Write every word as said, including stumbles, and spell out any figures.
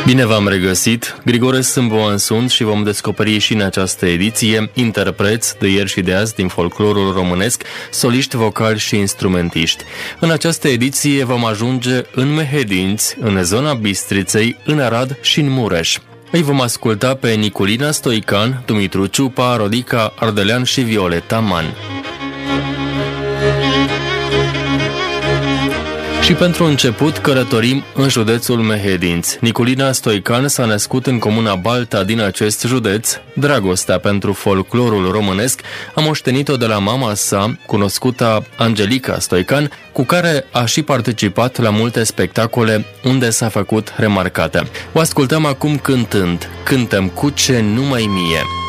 Bine v-am regăsit! Grigore Sâmboan sunt și vom descoperi și în această ediție interpreți de ieri și de azi din folclorul românesc, soliști vocali și instrumentiști. În această ediție vom ajunge în Mehedinți, în zona Bistriței, în Arad și în Mureș. Îi vom asculta pe Niculina Stoican, Dumitru Ciupa, Rodica Ardelean și Violeta Man. Și pentru început călătorim în județul Mehedinți. Niculina Stoican s-a născut în comuna Balta din acest județ. Dragostea pentru folclorul românesc a moștenit-o de la mama sa, cunoscuta Angelica Stoican, cu care a și participat la multe spectacole unde s-a făcut remarcată. O ascultăm acum cântând Cântăm cu ce numai mie.